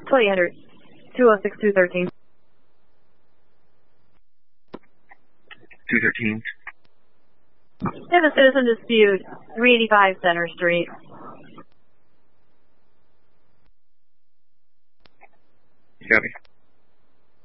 2000, 206, 213. 213. We have a citizen dispute, 385 Center Street. Copy.